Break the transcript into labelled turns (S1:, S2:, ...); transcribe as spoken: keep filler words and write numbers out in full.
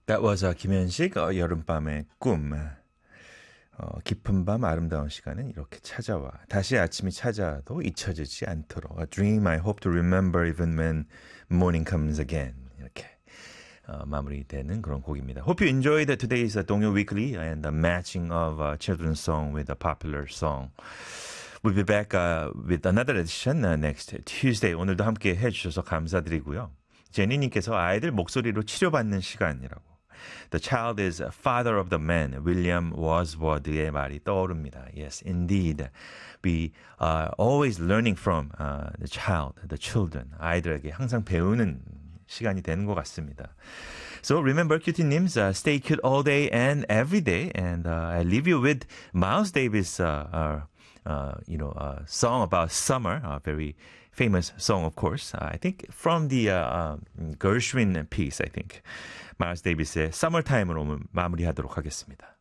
S1: That was uh, 김현식 어, 여름밤의 꿈. 어, 깊은 밤 아름다운 시간은 이렇게 찾아와. 다시 아침이 찾아도 잊혀지지 않도록. A dream I hope to remember even when morning comes again. 이렇게 어, 마무리되는 그런 곡입니다. Hope you enjoyed today's uh, 동요 Weekly and the matching of uh, children's song with a popular song. We'll be back uh, with another edition uh, next Tuesday. 오늘도 함께 해주셔서 감사드리고요. 제니님께서 아이들 목소리로 치료받는 시간이라고. The child is father of the man. 윌리엄 워즈워드의 말이 떠오릅니다. Yes, indeed. We are always learning from uh, the child, the children. 아이들에게 항상 배우는 시간이 되는 것 같습니다. So remember, cutie-nims, uh, stay cute all day and every day. And uh, I leave you with Miles Davis' uh, uh, uh, you know, uh, song about summer, a very famous song, of course. Uh, I think from the uh, uh, Gershwin piece, I think. 마일스 데이비스의 Summertime으로 마무리하도록 하겠습니다.